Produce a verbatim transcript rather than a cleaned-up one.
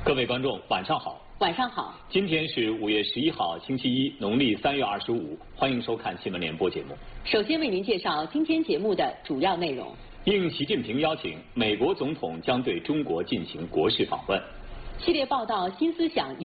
各位观众，晚上好。 晚上好。 今天是五月十一号，星期一，农历三月二十五。欢迎收看新闻联播节目。 首先为您介绍今天节目的主要内容。 应习近平邀请，美国总统将对中国进行国事访问。 系列报道新思想